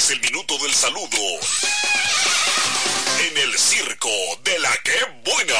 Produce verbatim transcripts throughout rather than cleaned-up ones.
Es el minuto del saludo en el circo de la que buena.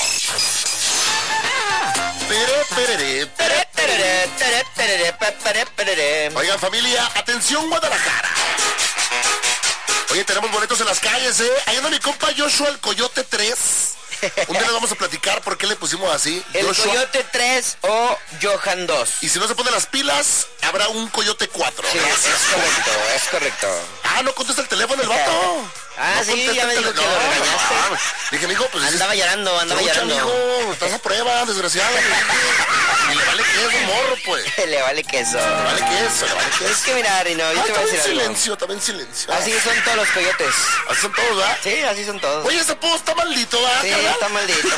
Pere, perere, pere, perere, tere, perere, pe, pere, perere. Oigan, familia, atención Guadalajara. Oye, tenemos boletos en las calles, ¿eh? Ahí anda mi compa Joshua el Coyote tres. Un día les vamos a platicar por qué le pusimos así. El Joshua. Coyote tres o Johan dos. Y si no se pone las pilas, habrá un Coyote cuatro. Sí, es, es correcto, es correcto. Ah, no contesta el teléfono el vato. Ah, no sí, ya me dijo que no, lo regañaste. No, dije, mijo, pues... Andaba llorando, andaba Escucha, llorando. mijo, estás a prueba, desgraciado. Y le vale queso, morro, pues. Le vale queso. Le vale queso, le vale queso. Es que mira, Rino, yo Ah, te voy a decir también algo. silencio, también silencio. Así son todos los coyotes. Así son todos, ¿verdad? Sí, así son todos. Oye, ese post está maldito, ¿verdad, Sí, carnal? está maldito.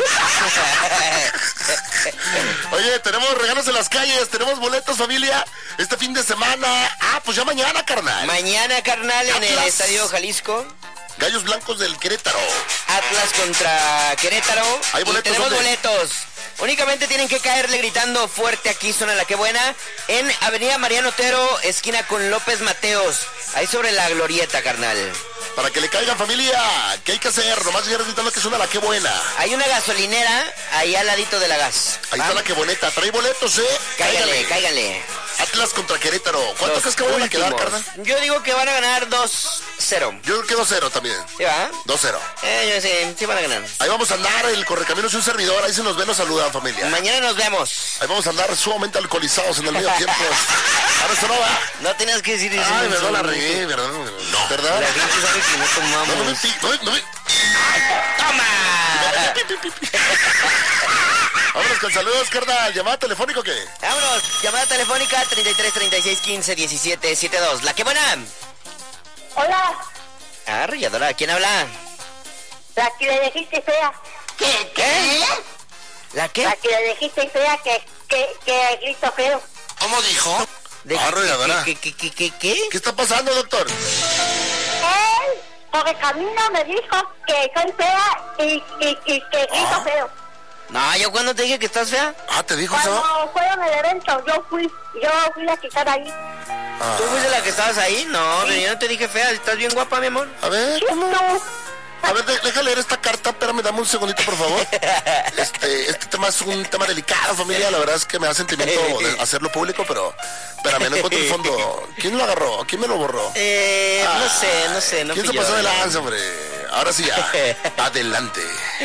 Oye, tenemos regalos en las calles, tenemos boletos, familia, este fin de semana. Ah, pues ya mañana, carnal. Mañana, carnal, en el Atlas. Estadio Jalisco. Gallos Blancos del Querétaro. Atlas contra Querétaro. ¿Hay y boletos tenemos dónde? boletos. Únicamente tienen que caerle gritando fuerte aquí, suena la que buena, en Avenida Mariano Otero, esquina con López Mateos. Ahí sobre la glorieta, carnal. Para que le caigan, familia, ¿qué hay que hacer? Nomás llegar gritando que suena la que buena. Hay una gasolinera ahí al ladito de la gas. Ahí ¿va? está la que boneta. Trae boletos, ¿eh? Cáigale, cáigale. Atlas contra Querétaro. ¿Cuántos Los crees que van a quedar, últimos. carnal? Yo digo que van a ganar dos cero. Yo creo que dos cero también. ¿Sí va? dos cero. Eh, yo sí, sí van a ganar. Ahí vamos a andar, el Correcaminos y un servidor. Ahí se nos ven, nos saludan, familia. Mañana nos vemos. Ahí vamos a andar sumamente alcoholizados en el medio tiempo. Ahora eso no va. No tenías que decir eso. Ay, perdón, la regué, ¿verdad? No. ¿Verdad? La gente sabe que no tomamos. No, no me pi- no, no me- ¡Toma! Vámonos con saludos, carnal. ¿Llamada telefónica o qué? Vámonos, llamada telefónica treinta y tres, treinta y seis, quince, diecisiete, setenta y dos. La que buena. Hola, Ah, Arrolladora, ¿quién habla? la que le dijiste fea. ¿Qué? ¿Qué? ¿La qué? La que le dijiste fea que, que, que grito feo. ¿Cómo dijo? ¿De Ah, Arrolladora. ¿Qué, qué, qué, qué, qué? ¿Qué está pasando, doctor? Él, por el camino, me dijo que soy fea y, y, y que grito Ah. feo. No, yo cuando te dije que estás fea. Ah, ¿te dijo eso? Cuando fueron al evento, yo fui, yo fui la que estaba ahí. Ah. ¿Tú fuiste la que estabas ahí? No, pero yo no te dije fea. Estás bien guapa, mi amor. A ver, No, a ver, de- deja leer esta carta. Espérame, dame un segundito, por favor. Este, este tema es un tema delicado, familia. La verdad es que me da sentimiento de hacerlo público, pero espérame, no encuentro el fondo. ¿Quién lo agarró? ¿Quién me lo borró? Eh, no sé, no sé. No ¿Quién fui se pasó yo, de no. lanza, hombre? Ahora sí ya. Adelante.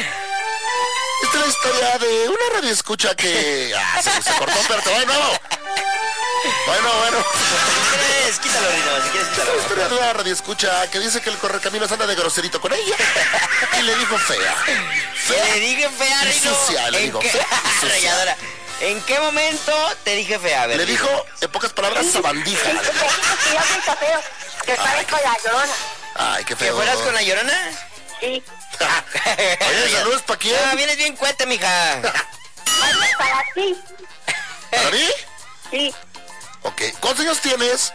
Esta es la historia de una radio escucha que... Ah, se, se cortó, pero te va de nuevo. Bueno, bueno. Si quieres, quítalo, Rino, si quieres, Esta es la quítalo. historia de una radio escucha que dice que el Correcaminos anda de groserito con ella. Y le dijo fea. Fea. Le dije fea, Y Rino. sucia, le ¿En digo, qué? fea y sucia. Arrolladora. ¿En qué momento te dije fea? A ver, Le Rino. dijo, en pocas palabras, sabandija. me dijiste que yo grito feo. Que sales con la llorona. Ay, qué ¿Que feo. fueras con la llorona? Sí. Oye, saludos para quién. Ah, vienes bien cuenta, mija. Ay, para ti. ¿Para mí? Sí. Ok. ¿Cuántos años tienes?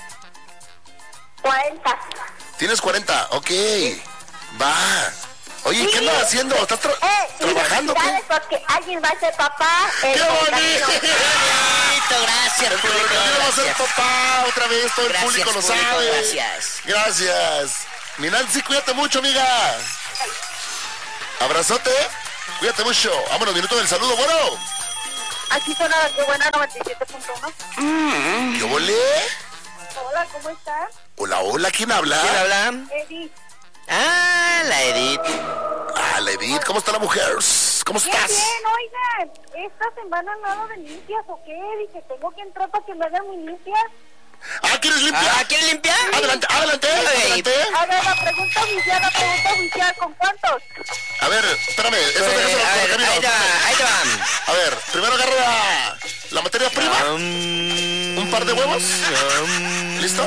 cuarenta. Tienes cuarenta. Ok. Va. Oye, ¿qué andas haciendo? ¿Estás tra- Eh, trabajando? ¿Qué? felicidades porque alguien va a ser papá. el ¡Qué bonito! Bonito, gracias, El público. Correcaminos va a ser Gracias. papá otra vez. Todo el Gracias, público lo público, sabe. gracias. Gracias. Mi Nancy, cuídate mucho, amiga. Abrazote. Cuídate mucho. Vámonos, minuto del saludo. Bueno. Aquí suena la que buena noventa y siete punto uno. ¿Qué volé? Hola, ¿cómo estás? Hola, hola. ¿Quién habla? ¿Quién habla? Edith. Ah, la Edith. Ah, la Edith. ¿Cómo está la mujer? ¿Cómo Bien, estás? bien, oigan. ¿Esta semana nada de limpias o qué? Dije, tengo que entrar para que me hagan mis limpias. Ah, ¿quieres limpiar? Ah, ¿quieres limpiar? Adelante, adelante, Ay. adelante. A ver, la pregunta oficial, la pregunta oficial, ¿con cuántos? A ver, espérame. Eso Eh, déjaselo al a ver, Correcaminos. ahí te va, ahí te va. A ver, primero agarra la, la materia prima. Um, Un par de huevos. um, ¿Listo?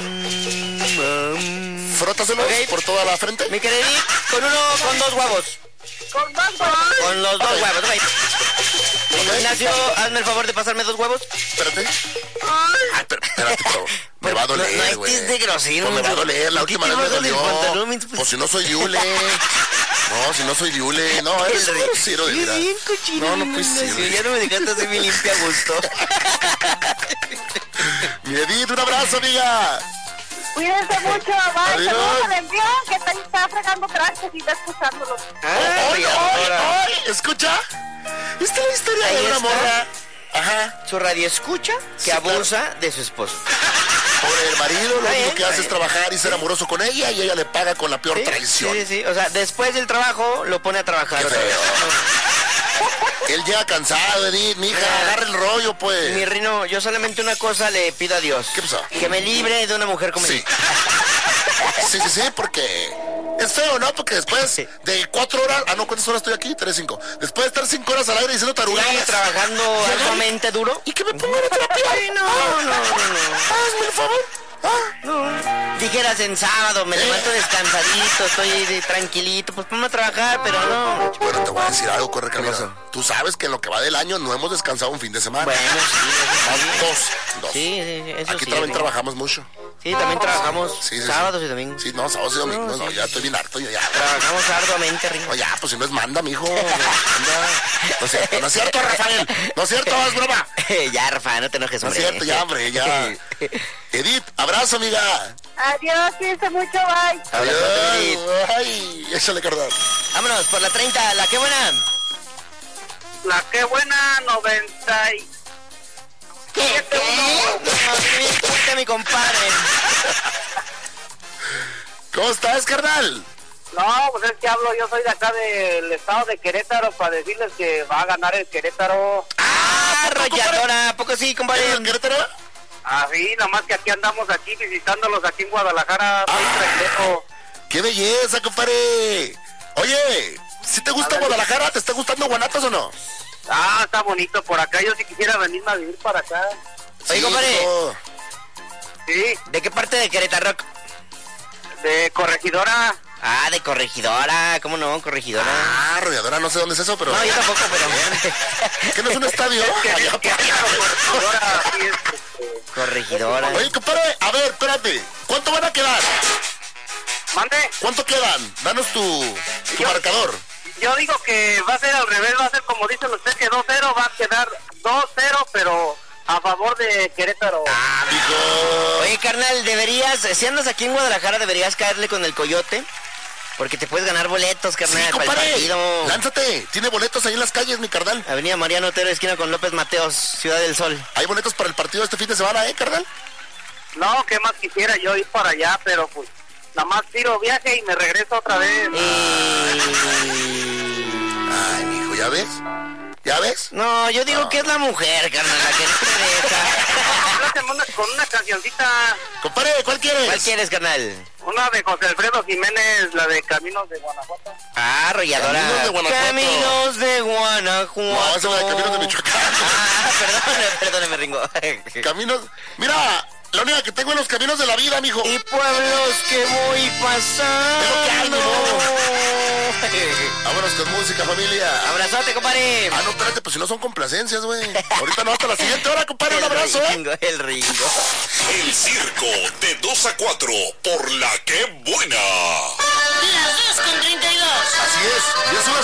um, Frótaselos Ok. por toda la frente. Mi querida Edith, con uno, con dos huevos. Con dos huevos. Con los dos Ok. huevos, güey. Ignacio, hazme el favor de pasarme dos huevos. Espérate. Ay, pero, espérate, pero me va a No, no doler, güey. estés de grosero, Pues me va a mucho. doler, la ¿Por qué última te vez me bajas el dolió. pantalón, mi- Pues si no soy Yule. No, si no soy Yule. No, eres un grosero, de Eres verdad. bien cochino, No, no mi puede ser, Ignacio. güey. Ya no me dejaste hacer mi limpia a gusto. Mi Edith, un abrazo, amiga. Cuídense mucho, bye. Adiós. Saludos al envío que está, está fregando trastes y está escuchándolo. Ah, ¡Ay, ay, ay! ¿Escucha? Esta es la historia Ahí de una está. morra. Ajá. Su radio escucha que Sí, abusa claro. de su esposo. Por el marido, lo Está único bien, que está hace es bien. trabajar y ser amoroso con ella y ella le paga con la peor Sí, traición. Sí, sí, o sea, después del trabajo lo pone a trabajar. Qué feo. Él llega cansado, Edith, mija, Ah. agarra el rollo, pues. Mi Rino, yo solamente una cosa le pido a Dios. ¿Qué pasó? Que me libre de una mujer como Sí. ella. Sí, sí, sí, porque es feo, ¿no? Porque después Sí. de cuatro horas, ah, no, ¿cuántas horas estoy aquí? Tres, cinco. Después de estar cinco horas al aire diciendo tarugadas. Sí, trabajando arduamente duro. Y que me pongan a terapia. Ay, no, no, no, no. Hazme el favor. Ah. No. Dijeras en sábado, me Eh. levanto descansadito, estoy de- tranquilito, pues ponme a trabajar, pero no. Bueno, te voy a decir algo, corre camino. pasó? Tú sabes que en lo que va del año no hemos descansado un fin de semana. Bueno, sí, Más eso sí. dos, dos. Sí, sí, sí, eso Aquí sí. también sí. trabajamos mucho. Sí, también trabajamos Sí, sí, sábados sí. y domingos. Sí, no, sábados y domingos. No, No, sí, ya sí. estoy bien harto. Yo ya. Trabajamos arduamente, Ringo. No, ya, pues si no es manda, mijo. No, manda. No es cierto, no es cierto, Rafael. No es cierto, es broma. Ya, Rafa, no te enojes, No es hombre. cierto, ya, hombre, ya. Edith, abrazo, amiga. Adiós, cuídense mucho, bye. Abrazote, Edith. Ay, échale, carnal. Vámonos, por la treinta, la que buena. La que buena, noventa y... ¿Qué? ¿Qué? No, sí, escucha, mi compadre. ¿Cómo estás, carnal? No, pues es que hablo, yo soy de acá del estado de Querétaro para decirles que va a ganar el Querétaro. Ah, arrolladora, ¿a poco sí, compadre? ¿Eres de Querétaro? Así, nada más que aquí andamos aquí visitándolos aquí en Guadalajara. Soy trailejo. ¡Qué belleza, compadre! Oye, ¿si te gusta A ver. Guadalajara? ¿Te está gustando Guanatos o no? Ah, está bonito por acá. Yo sí quisiera venirme a vivir para acá. Oye, compadre. hijo. Sí, ¿De qué parte de Querétaro? de Corregidora. Ah, de Corregidora, ¿cómo no? Corregidora. Ah, arrolladora, no sé dónde es eso, pero... No, yo tampoco, pero... ¿Qué no es un estadio? Allá por allá. Corregidora, sí es, este, Corregidora. Oye, compadre, a ver, espérate. ¿Cuánto van a quedar? Mande. ¿Cuánto quedan? Danos tu, tu Yo- marcador. Yo digo que va a ser al revés, va a ser como dicen ustedes que dos cero, va a quedar dos cero, pero a favor de Querétaro. Ah, mijo. Oye, carnal, deberías, si andas aquí en Guadalajara, deberías caerle con el coyote. Porque te puedes ganar boletos, carnal, Sí, para el compadre. partido. Lánzate. Tiene boletos ahí en las calles, mi carnal. Avenida Mariano Otero, esquina con López Mateos, Ciudad del Sol. Hay boletos para el partido este fin de semana, ¿eh, carnal? No, que más quisiera yo ir para allá, pero pues nada más tiro viaje y me regreso otra vez. Y... Ay, mijo, ¿ya ves? ¿Ya ves? No, yo digo que es la mujer, carnal, la que te interesa. Háblate una- con una cancioncita, Compadre, ¿cuál quieres? ¿Cuál quieres, carnal? una de José Alfredo Jiménez, la de Caminos de Guanajuato. Ah, arrolladora. Caminos de Guanajuato. Caminos de Guanajuato. No, esa es la de Caminos de Michoacán. Ah, perdóname, perdóname, Ringo. Caminos... Mira, la única que tengo en los caminos de la vida, mijo. Y pueblos que voy pasando. Es lo que hay, mi Vámonos con música, familia. Abrazote, compadre. Ah, no, espérate, pues si no son complacencias, güey. Ahorita no, hasta la siguiente hora, compadre. Un El abrazo, ¿eh? Ringo, el Ringo. El circo de dos a cuatro por la que buena. Las dos con treinta y dos. Así es. Y es una